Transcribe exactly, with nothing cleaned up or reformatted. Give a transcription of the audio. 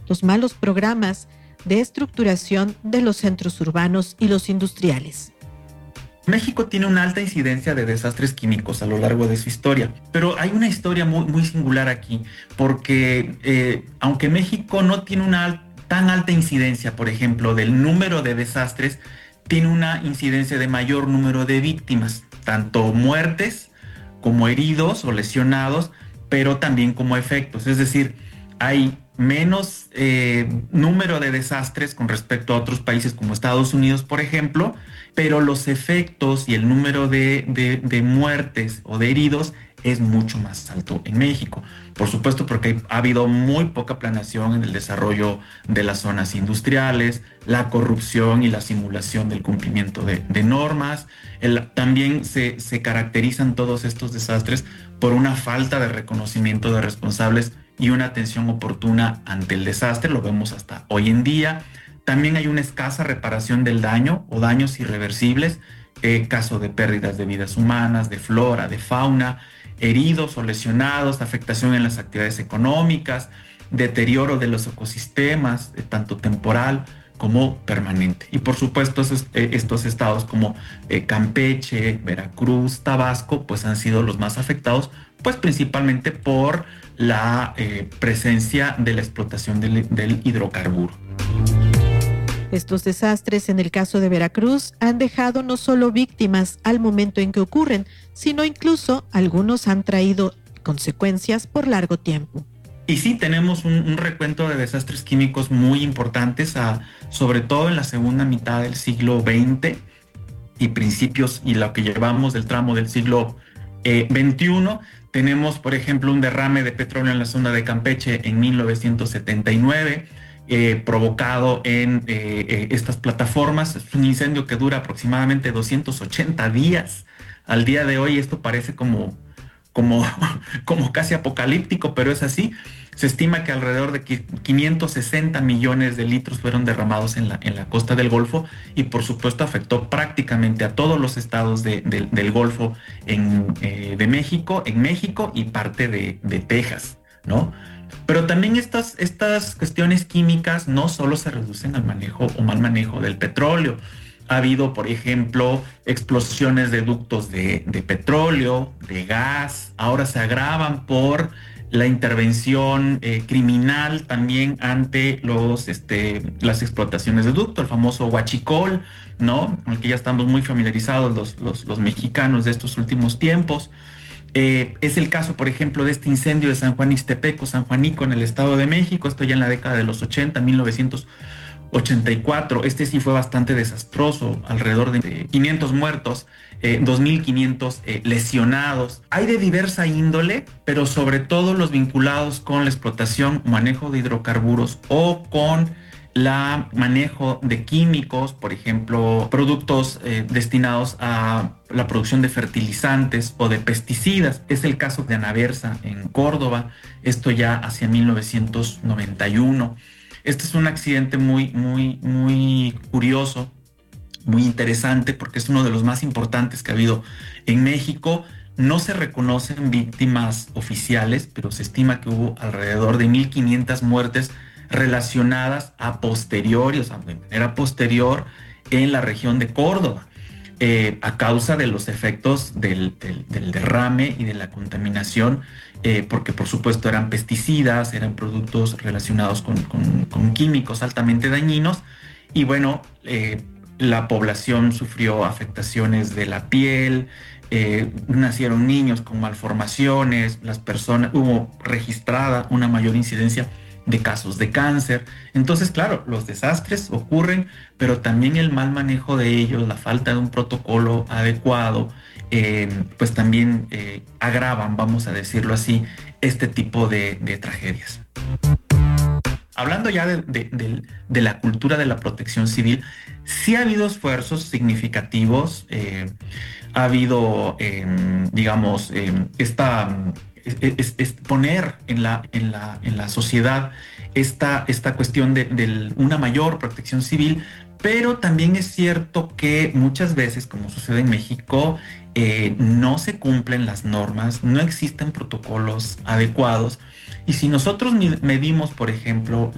los malos programas de estructuración de los centros urbanos y los industriales. México tiene una alta incidencia de desastres químicos a lo largo de su historia, pero hay una historia muy, muy singular aquí, porque eh, aunque México no tiene una al- tan alta incidencia, por ejemplo, del número de desastres, tiene una incidencia de mayor número de víctimas, tanto muertes como heridos o lesionados, pero también como efectos. Es decir, hay menos eh, número de desastres con respecto a otros países como Estados Unidos, por ejemplo, pero los efectos y el número de, de, de muertes o de heridos es mucho más alto en México. Por supuesto, porque ha habido muy poca planeación en el desarrollo de las zonas industriales, la corrupción y la simulación del cumplimiento de, de normas. El, también se, se caracterizan todos estos desastres por una falta de reconocimiento de responsables y una atención oportuna ante el desastre, lo vemos hasta hoy en día. También hay una escasa reparación del daño o daños irreversibles, eh, caso de pérdidas de vidas humanas, de flora, de fauna, heridos o lesionados, afectación en las actividades económicas, deterioro de los ecosistemas, eh, tanto temporal como permanente. Y por supuesto esos, eh, estos estados como eh, Campeche, Veracruz, Tabasco, pues han sido los más afectados, pues principalmente por la eh, presencia de la explotación del, del hidrocarburo. Estos desastres, en el caso de Veracruz, han dejado no solo víctimas al momento en que ocurren, sino incluso algunos han traído consecuencias por largo tiempo. Y sí, tenemos un, un recuento de desastres químicos muy importantes, a, sobre todo en la segunda mitad del siglo veinte y principios y lo que llevamos del tramo del siglo eh, veintiuno. Tenemos, por ejemplo, un derrame de petróleo en la zona de Campeche en mil novecientos setenta y nueve, eh, provocado en eh, eh, estas plataformas. Es un incendio que dura aproximadamente doscientos ochenta días. Al día de hoy esto parece como, como, como casi apocalíptico, pero es así. Se estima que alrededor de quinientos sesenta millones de litros fueron derramados en la, en la costa del Golfo, y por supuesto afectó prácticamente a todos los estados de, de, del Golfo en, eh, de México, en México y parte de, de Texas, ¿no? Pero también estas, estas cuestiones químicas no solo se reducen al manejo o mal manejo del petróleo. Ha habido, por ejemplo, explosiones de ductos de, de petróleo, de gas, ahora se agravan por la intervención eh, criminal también ante los, este, las explotaciones de ducto, el famoso huachicol, ¿no? Con el que ya estamos muy familiarizados los, los, los mexicanos de estos últimos tiempos. Eh, es el caso, por ejemplo, de este incendio de San Juan Ixtepec o San Juanico en el Estado de México, esto ya en la década de los ochenta, mil novecientos ochenta y cuatro. Este sí fue bastante desastroso, alrededor de quinientos muertos, eh, dos mil quinientos eh, lesionados. Hay de diversa índole, pero sobre todo los vinculados con la explotación, manejo de hidrocarburos o con la manejo de químicos, por ejemplo, productos eh, destinados a la producción de fertilizantes o de pesticidas. Es el caso de Anaversa en Córdoba, esto ya hacia mil novecientos noventa y uno. Este es un accidente muy, muy, muy curioso, muy interesante, porque es uno de los más importantes que ha habido en México. No se reconocen víctimas oficiales, pero se estima que hubo alrededor de mil quinientas muertes relacionadas a posteriori, o sea, de manera posterior en la región de Córdoba, eh, a causa de los efectos del, del, del derrame y de la contaminación, eh, porque por supuesto eran pesticidas, eran productos relacionados con, con, con químicos altamente dañinos, y bueno, eh, la población sufrió afectaciones de la piel, eh, nacieron niños con malformaciones, las personas, hubo registrada una mayor incidencia de casos de cáncer. Entonces, claro, los desastres ocurren, pero también el mal manejo de ellos, la falta de un protocolo adecuado, eh, pues también eh, agravan, vamos a decirlo así, este tipo de, de tragedias. Hablando ya de, de, de, de la cultura de la protección civil, sí ha habido esfuerzos significativos, eh, ha habido, eh, digamos, eh, esta... Es, es poner en la, en la, en la sociedad esta, esta cuestión de, de una mayor protección civil, pero también es cierto que muchas veces, como sucede en México, eh, no se cumplen las normas, no existen protocolos adecuados, y si nosotros medimos, por ejemplo,